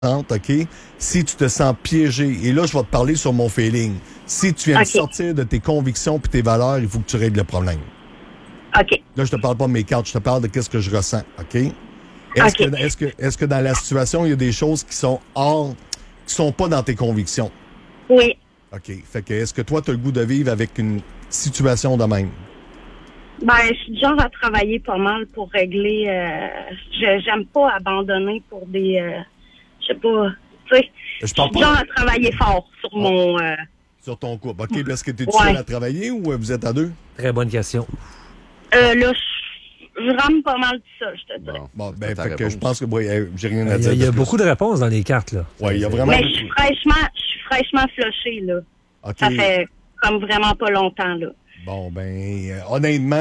OK? Si tu te sens piégé, et là, je vais te parler sur mon feeling. Si tu viens de sortir de tes convictions et tes valeurs, il faut que tu règles le problème. OK. Là, je te parle pas de mes cartes, je te parle de qu'est-ce que je ressens, OK? Est-ce que dans la situation, il y a des choses qui sont pas dans tes convictions? Oui. OK. Fait que, est-ce que toi, tu as le goût de vivre avec une situation de même? Ben, je suis du genre à travailler pas mal pour régler. J'aime pas abandonner pour des. Je sais pas. Tu sais. Je suis du genre à travailler fort sur mon. Sur ton couple. OK. Est-ce que tu es seul à travailler ou vous êtes à deux? Très bonne question. Là, je rame pas mal de ça, je te dis. Bon, ben, fait que je pense que j'ai rien à dire. Il y a beaucoup de réponses dans les cartes, là. Oui, il y a vraiment. Mais je suis fraîchement flushée, là. OK. Ça fait comme vraiment pas longtemps, là. Bon, ben, honnêtement,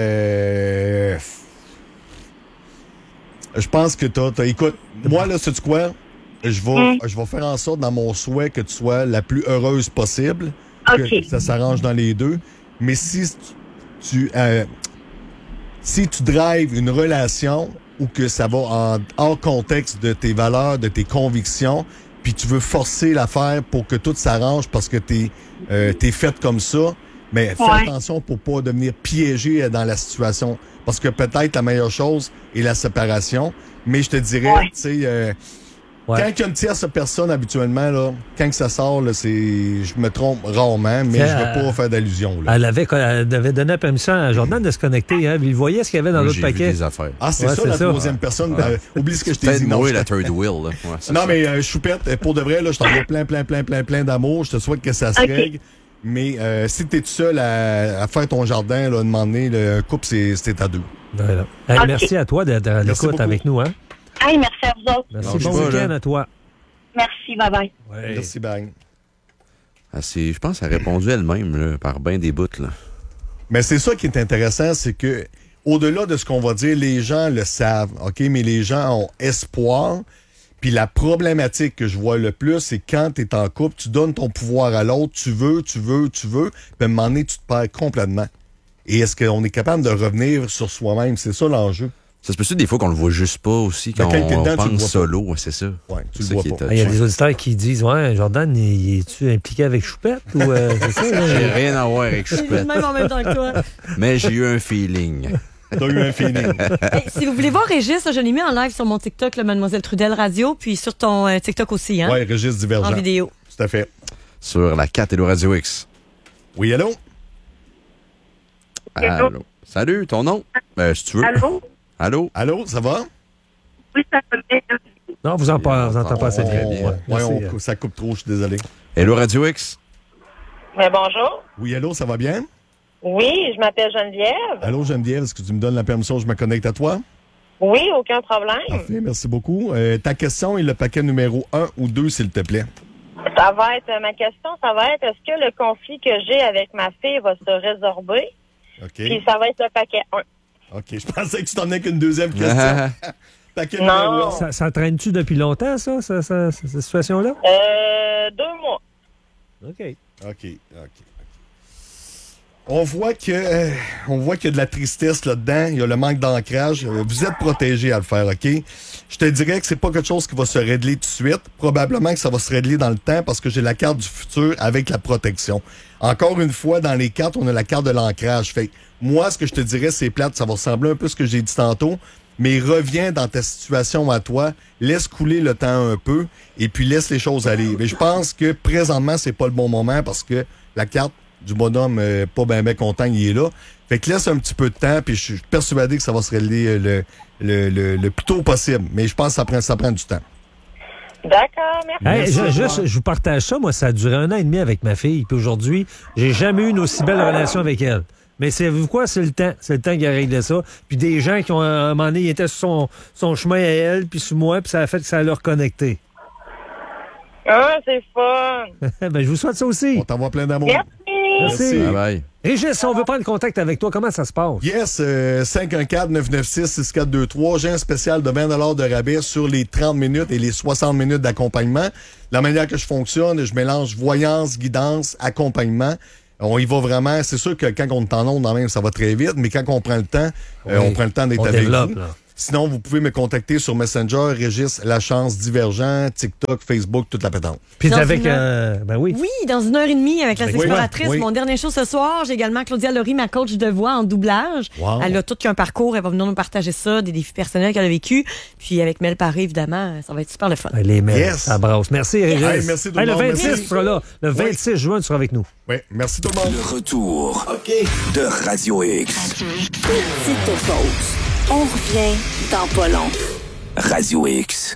je pense que écoute, moi, là, sais-tu quoi? Je vais faire en sorte, dans mon souhait, que tu sois la plus heureuse possible. OK. Que ça s'arrange dans les deux. Mais si tu drives une relation ou que ça va hors contexte de tes valeurs, de tes convictions, puis tu veux forcer l'affaire pour que tout s'arrange parce que t'es faite comme ça, mais fais attention pour pas devenir piégé dans la situation. Parce que peut-être la meilleure chose est la séparation. Mais je te dirais, tu sais, quand il y a une tierce personne, habituellement, là, quand ça sort, là, je me trompe rarement, mais je ne veux pas faire d'allusion. Là. Elle avait donné la permission à Jordan de se connecter. Hein, il voyait ce qu'il y avait dans l'autre paquet. Des affaires. Ah, c'est ça, la troisième personne. Ben, oublie ce que je t'ai dit. Non, la third wheel. Là. Non, mais Choupette, pour de vrai, là, je t'envoie plein d'amour. Je te souhaite que ça se règle. Mais si tu es tout seul à faire ton jardin, là, demander le couple, c'est à deux. Voilà. Hey, merci à toi d'être à l'écoute avec nous. Hein? Hey, merci à vous autres. Merci, bon week-end à toi. Merci, bye-bye. Ouais. Merci, bye. Je pense qu'elle a répondu elle-même là, par bien des bouts. Là. Mais c'est ça qui est intéressant, c'est que au-delà de ce qu'on va dire, les gens le savent, OK? Mais les gens ont espoir. Puis la problématique que je vois le plus, c'est quand tu es en couple, tu donnes ton pouvoir à l'autre, tu veux, puis à un moment donné, tu te perds complètement. Et est-ce qu'on est capable de revenir sur soi-même? C'est ça l'enjeu. Ça se peut-tu des fois qu'on le voit juste pas aussi quand on pense solo, c'est ça. Ouais, tu le vois pas. Il y a des auditeurs qui disent Jordan, es-tu impliqué avec Choupette ou c'est ça? J'ai rien à voir avec Choupette. Même en même temps que toi. Mais j'ai eu un feeling. T'as eu un feeling. Hey, si vous voulez voir Régis, je l'ai mis en live sur mon TikTok, Mademoiselle Trudel Radio, puis sur ton TikTok aussi, hein? Oui, Régis Divergent. En vidéo. Tout à fait. Sur la 4 et le Radio X. Oui, allô? Allô. Salut, ton nom? Si tu veux. Allô? Allô? Allô, ça va? Oui, ça va bien. Non, vous entendez pas assez bien. Oui, ça coupe trop, je suis désolé. Hello, Radio X? Mais bonjour. Oui, allô, ça va bien? Oui, je m'appelle Geneviève. Allô, Geneviève, est-ce que tu me donnes la permission, je me connecte à toi? Oui, aucun problème. Parfait, merci beaucoup. Ta question est le paquet numéro 1 ou 2, s'il te plaît. Ma question, ça va être, est-ce que le conflit que j'ai avec ma fille va se résorber? OK. Puis ça va être le paquet 1. OK, je pensais que tu t'en as qu'une deuxième question. Paquet numéro 1. Ça traîne-tu depuis longtemps, cette situation-là? 2 mois. OK. On voit qu'il y a de la tristesse là-dedans, il y a le manque d'ancrage. Vous êtes protégé à le faire, OK? Je te dirais que c'est pas quelque chose qui va se régler tout de suite. Probablement que ça va se régler dans le temps parce que j'ai la carte du futur avec la protection. Encore une fois, dans les cartes, on a la carte de l'ancrage. Fait que moi, ce que je te dirais, c'est plate, ça va ressembler un peu à ce que j'ai dit tantôt, mais reviens dans ta situation à toi, laisse couler le temps un peu et puis laisse les choses aller. Mais je pense que présentement, c'est pas le bon moment parce que la carte du bonhomme pas bien content, il est là. Fait que laisse un petit peu de temps, puis je suis persuadé que ça va se régler le plus tôt possible. Mais je pense que ça prend du temps. D'accord, merci. Hey, je vous partage ça. Moi, ça a duré 1 an et demi avec ma fille. Puis aujourd'hui, j'ai jamais eu une aussi belle relation avec elle. Mais savez-vous quoi? C'est le temps. C'est le temps qui a réglé ça. Puis des gens qui ont, à un moment donné, ils étaient sur son chemin à elle, puis sur moi, puis ça a fait que ça a leur connecté. Ah, c'est fun. Ben, je vous souhaite ça aussi. On t'envoie plein d'amour. Merci. Bye bye. Régis, si on veut prendre contact avec toi, comment ça se passe? Yes, 514-996-6423. J'ai un spécial de 20 $ de rabais sur les 30 minutes et les 60 minutes d'accompagnement. La manière que je fonctionne, je mélange voyance, guidance, accompagnement. On y va vraiment. C'est sûr que quand on est en onde, même, ça va très vite, mais quand on prend le temps, on prend le temps d'être avec vous. Là. Sinon, vous pouvez me contacter sur Messenger, Régis Lachance Divergent, TikTok, Facebook, toute la pétante. Puis Dans avec... une oui. Oui, dans 1h30 avec la exploratrice. Oui. Mon dernier show ce soir, j'ai également Claudia Laurie, ma coach de voix en doublage. Wow. Elle a tout qu'un parcours. Elle va venir nous partager ça, des défis personnels qu'elle a vécu. Puis avec Mel Paré, évidemment, ça va être super le fun. Les mails, Yes. ça brasse. Merci, Régis. Hey, merci tout le Le monde. 26, Merci. tu seras là. Le 26 juin, tu seras avec nous. Oui, merci tout le monde. Le retour de Radio X. Petite pause. On revient dans pas long. Radio X.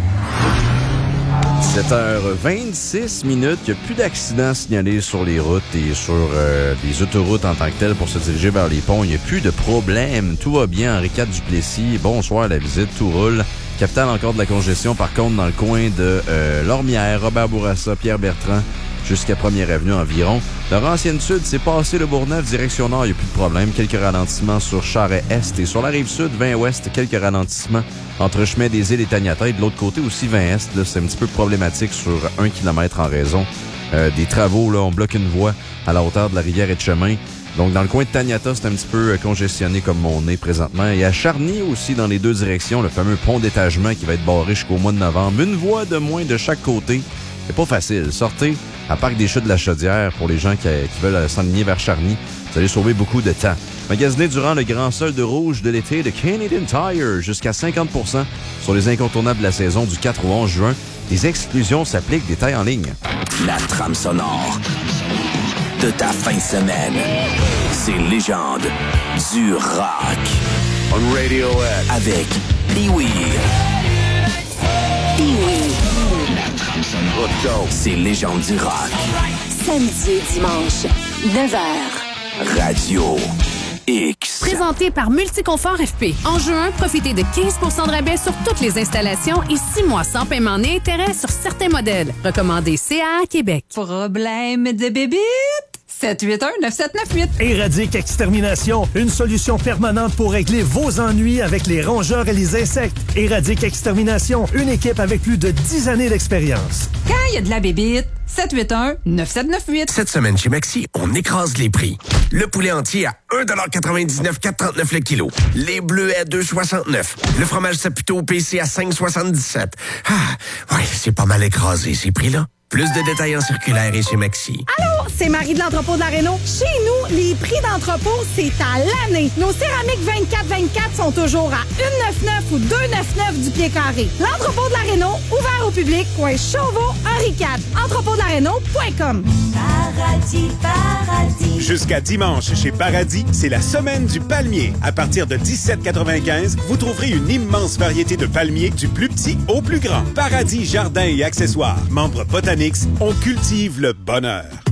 7h26 minutes. Il n'y a plus d'accidents signalés sur les routes et sur les autoroutes en tant que telles pour se diriger vers les ponts. Il n'y a plus de problème. Tout va bien. Henri IV Duplessis, bonsoir à la visite. Tout roule. Capitale encore de la congestion, par contre, dans le coin de Lormière, Robert Bourassa, Pierre Bertrand, jusqu'à 1er Avenue environ. Laurentienne Sud, c'est passé le Bourgneuf, direction nord, il n'y a plus de problème. Quelques ralentissements sur Charest-Est et sur la Rive-Sud, 20 Ouest, quelques ralentissements entre Chemin des Îles et Tagnata. Et de l'autre côté aussi, 20 Est, là, c'est un petit peu problématique sur 1 km en raison des travaux. Là, on bloque une voie à la hauteur de la rivière et de chemin. Donc, dans le coin de Tagnata, c'est un petit peu congestionné comme on est présentement. Et à Charny aussi, dans les deux directions, le fameux pont d'étagement qui va être barré jusqu'au mois de novembre. Une voie de moins de chaque côté. C'est pas facile. Sortez à Parc des Chutes de la Chaudière pour les gens qui veulent s'enligner vers Charny. Vous allez sauver beaucoup de temps. Magasinez durant le grand solde rouge de l'été de Canadian Tire jusqu'à 50% sur les incontournables de la saison du 4 au 11 juin. Des exclusions s'appliquent, détails en ligne. La trame sonore de ta fin de semaine. C'est légende du rock. On Radio X. Avec Pee-Wee. Pee-Wee. C'est légende du rock. Samedi et dimanche, 9h. Radio X. Présenté par Multiconfort FP. En juin, profitez de 15 de rabais sur toutes les installations et 6 mois sans paiement ni intérêt sur certains modèles. Recommandé CA Québec. Problème de bébite? 781-9798. Éradique Extermination, une solution permanente pour régler vos ennuis avec les rongeurs et les insectes. Éradique Extermination, une équipe avec plus de 10 années d'expérience. Quand il y a de la bébite, 781-9798. Cette semaine chez Maxi, on écrase les prix. Le poulet entier à 1,99$, 4,39$ le kilo. Les bleus à 2,69$. Le fromage Saputo PC à 5,77$. Ah, ouais, c'est pas mal écrasé ces prix-là. Plus de détails en circulaire et chez Maxi. Allô, c'est Marie de l'entrepôt de la Réno. Chez nous, les prix d'entrepôt, c'est à l'année. Nos céramiques 24-24 sont toujours à 1,99 ou 2,99 du pied carré. L'entrepôt de la Réno, ouvert au public, coin Chauveau, Henri IV. Entrepôtdelaréno.com. Paradis, paradis. Jusqu'à dimanche, chez Paradis, c'est la semaine du palmier. À partir de 17,95, vous trouverez une immense variété de palmiers, du plus petit au plus grand. Paradis, jardins et accessoires. Membres Botanix, on cultive le bonheur.